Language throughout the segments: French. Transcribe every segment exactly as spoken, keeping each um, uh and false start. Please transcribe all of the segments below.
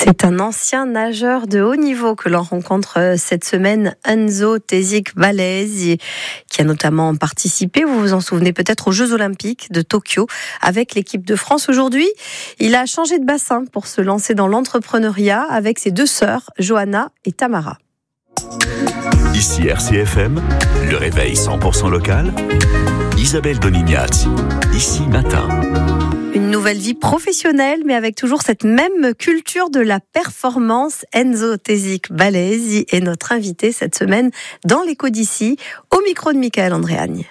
C'est un ancien nageur de haut niveau que l'on rencontre cette semaine, Enzo Tezzik-Balèze, qui a notamment participé, vous vous en souvenez peut-être, aux Jeux Olympiques de Tokyo avec l'équipe de France. Aujourd'hui, il a changé de bassin pour se lancer dans l'entrepreneuriat avec ses deux sœurs, Johanna et Tamara. Ici R C F M, le réveil cent pour cent local, Isabelle Donignazzi, ici matin. Une nouvelle vie professionnelle, mais avec toujours cette même culture de la performance. Enzo Tezzik-Balèze est notre invité cette semaine dans l'écho d'ici, au micro de Michael Andréagne.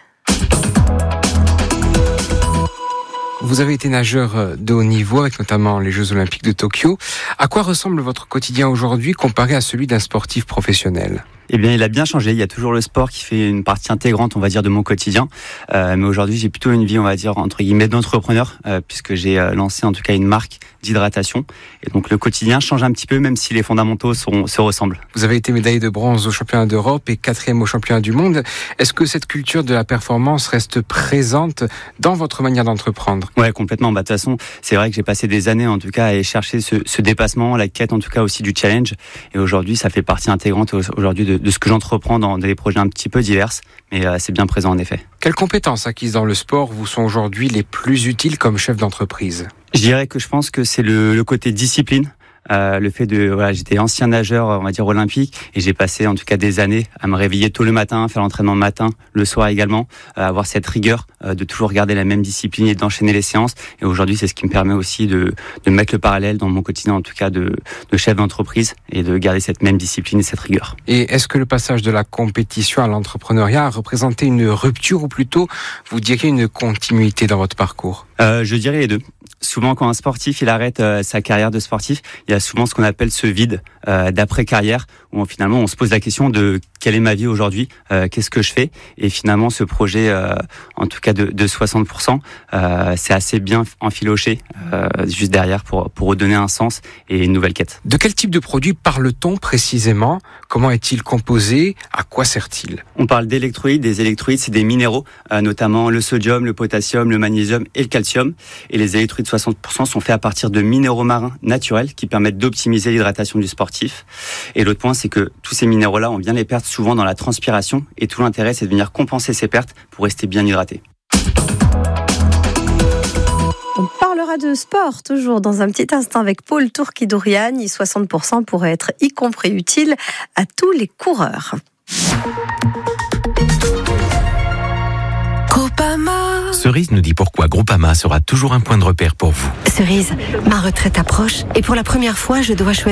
Vous avez été nageur de haut niveau avec notamment les Jeux Olympiques de Tokyo. À quoi ressemble votre quotidien aujourd'hui comparé à celui d'un sportif professionnel ? Eh bien, il a bien changé. Il y a toujours le sport qui fait une partie intégrante, on va dire, de mon quotidien. Euh, mais aujourd'hui, j'ai plutôt une vie, on va dire, entre guillemets, d'entrepreneur, euh, puisque j'ai euh, lancé en tout cas une marque d'hydratation. Et donc, le quotidien change un petit peu, même si les fondamentaux sont, se ressemblent. Vous avez été médaillé de bronze au championnat d'Europe et quatrième au championnat du monde. Est-ce que cette culture de la performance reste présente dans votre manière d'entreprendre ? Ouais, complètement. Bah, de toute façon, c'est vrai que j'ai passé des années, en tout cas, à aller chercher ce, ce dépassement, la quête, en tout cas, aussi du challenge. Et aujourd'hui, ça fait partie intégrante aujourd'hui de, de ce que j'entreprends dans des projets un petit peu divers, mais euh, c'est bien présent en effet. Quelles compétences acquises dans le sport vous sont aujourd'hui les plus utiles comme chef d'entreprise ? Je dirais que je pense que c'est le, le côté discipline. Euh, le fait de voilà, j'étais ancien nageur, on va dire olympique, et j'ai passé en tout cas des années à me réveiller tôt le matin, faire l'entraînement le matin, le soir également, euh, avoir cette rigueur euh, de toujours garder la même discipline et d'enchaîner les séances. Et aujourd'hui, c'est ce qui me permet aussi de de mettre le parallèle dans mon quotidien, en tout cas de de chef d'entreprise, et de garder cette même discipline et cette rigueur. Et est-ce que le passage de la compétition à l'entrepreneuriat a représenté une rupture, ou plutôt vous diriez une continuité dans votre parcours ? euh, Je dirais les deux. Souvent, quand un sportif il arrête euh, sa carrière de sportif, il y a souvent ce qu'on appelle ce vide euh, d'après-carrière, où on, finalement on se pose la question de quelle est ma vie aujourd'hui, euh, qu'est-ce que je fais, et finalement ce projet, euh, en tout cas de, de soixante pour cent, euh, c'est assez bien enfiloché euh, juste derrière pour pour redonner un sens et une nouvelle quête. De quel type de produit parle-t-on précisément ? Comment est-il composé ? À quoi sert-il ? On parle d'électrolytes. Des électrolytes, c'est des minéraux, euh, notamment le sodium, le potassium, le magnésium et le calcium. Et les électrolytes soixante pour cent sont faits à partir de minéraux marins naturels qui permettent d'optimiser l'hydratation du sportif. Et l'autre point, c'est que tous ces minéraux-là, on vient les perdre souvent dans la transpiration. Et tout l'intérêt, c'est de venir compenser ces pertes pour rester bien hydraté. On parlera de sport toujours dans un petit instant avec Paul Turki-Douriani. soixante pour cent pourrait être y compris utile à tous les coureurs. Cerise nous dit pourquoi Groupama sera toujours un point de repère pour vous. Cerise, ma retraite approche et pour la première fois, je dois choisir